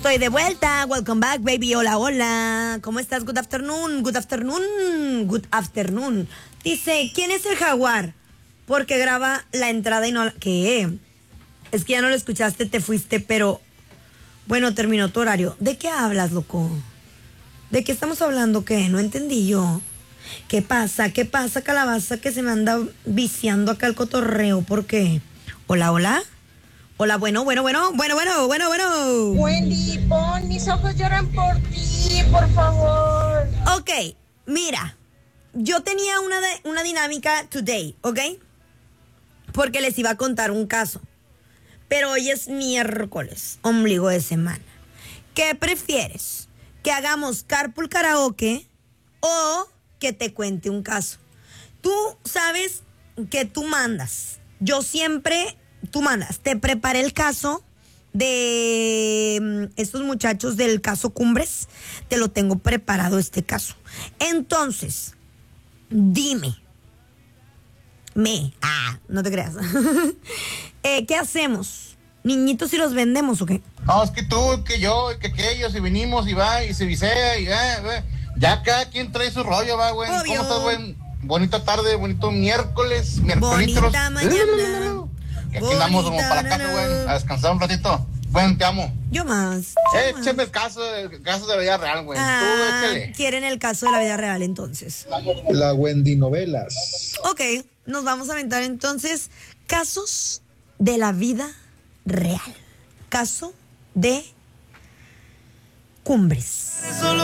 Estoy de vuelta. Welcome back, baby. Hola, hola. ¿Cómo estás? Good afternoon. Good afternoon. Good afternoon. Dice, ¿quién es el jaguar? Porque graba la entrada y no la... ¿Qué? Es que ya no lo escuchaste, te fuiste, pero... Bueno, terminó tu horario. ¿De qué hablas, loco? ¿De qué estamos hablando? ¿Qué? No entendí yo. ¿Qué pasa? ¿Qué pasa, calabaza? Que se me anda viciando acá el cotorreo. ¿Por qué? Hola, hola. Hola, bueno. Wendy, pon Mis ojos lloran por ti, por favor. Ok, mira, yo tenía una dinámica today, ¿ok? Porque les iba a contar un caso. Pero hoy es miércoles, ombligo de semana. ¿Qué prefieres? ¿Que hagamos carpool karaoke o que te cuente un caso? Tú sabes que tú mandas. Yo siempre, tú mandas. Te preparé el caso de estos muchachos del caso Cumbres. Te lo tengo preparado este caso. Entonces, dime. No te creas. ¿Qué hacemos? ¿Niñitos si los vendemos o qué? No, es que tú, que yo, que aquellos, y venimos, y va, y se visea, y va. Ya cada quien trae su rollo, va, güey. Obvio. ¿Cómo estás, güey? Bonita tarde, bonito miércoles, miércolitros. Bonita mañana. Y aquí andamos como para la casa, güey, a descansar un ratito. Bueno, te amo. Yo más. Échame el caso de la vida real, güey. Tú, échale. Quieren el caso de la vida real, entonces. La Wendy Novelas. Ok, nos vamos a aventar entonces casos de la vida real. Caso de Cumbres.